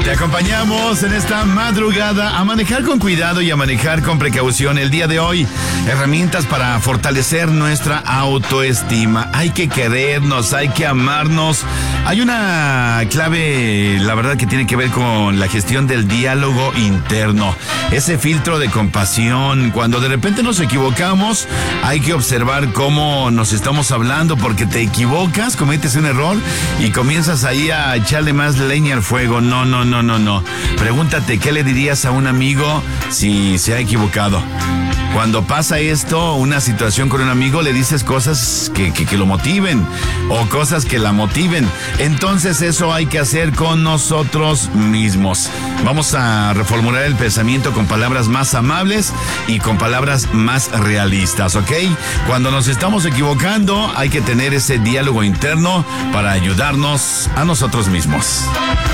Te acompañamos en esta madrugada a manejar con cuidado y a manejar con precaución. El día de hoy, herramientas para fortalecer nuestra autoestima. Hay que querernos, hay que amarnos. Hay una clave, la verdad, que tiene que ver con la gestión del diálogo interno. Ese filtro de compasión. Cuando de repente nos equivocamos, hay que observar cómo nos estamos hablando, porque te equivocas, cometes un error y comienzas ahí a echarle más leña al fuego. No. Pregúntate, ¿qué le dirías a un amigo si se ha equivocado? Cuando pasa esto, una situación con un amigo, le dices cosas que lo motiven o cosas que la motiven. Entonces eso hay que hacer con nosotros mismos. Vamos a reformular el pensamiento con palabras más amables y con palabras más realistas, ¿ok? Cuando nos estamos equivocando, hay que tener ese diálogo interno para ayudarnos a nosotros mismos.